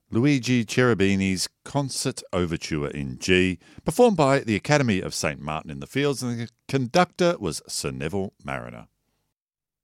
Luigi Cherubini's Concert Overture in G, performed by the Academy of St Martin in the Fields, and the conductor was Sir Neville Mariner.